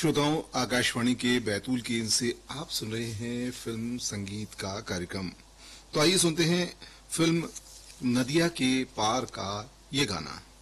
श्रोताओं, आकाशवाणी के बैतूल केंद्र से आप सुन रहे हैं फिल्म संगीत का कार्यक्रम। तो आइए सुनते हैं फिल्म नदिया के पार का ये गाना।